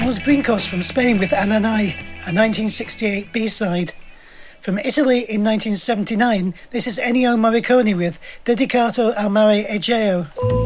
Los Brincos from Spain with Ananai, a 1968 B-side. From Italy in 1979, this is Ennio Morricone with Dedicato al Mare Egeo.